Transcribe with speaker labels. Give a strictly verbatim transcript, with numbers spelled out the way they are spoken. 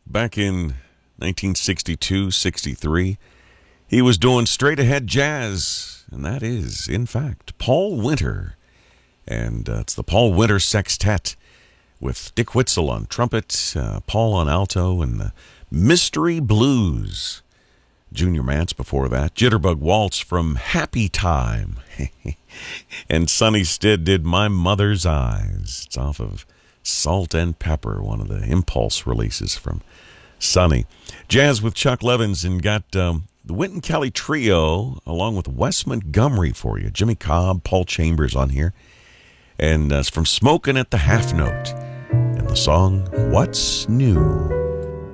Speaker 1: back in nineteen sixty-two, sixty-three. He was doing straight-ahead jazz, and that is, in fact, Paul Winter. And uh, it's the Paul Winter Sextet with Dick Whitzel on trumpet, uh, Paul on alto, and the Mystery Blues. Junior Mance before that. Jitterbug Waltz from Happy Time. And Sonny Stitt did My Mother's Eyes. It's off of Salt and Pepper, one of the Impulse releases from Sonny. Jazz with Chuck Levins, and got um, the Wynton Kelly Trio along with Wes Montgomery for you. Jimmy Cobb, Paul Chambers on here. And uh, it's from Smokin' at the Half Note. And the song, What's New?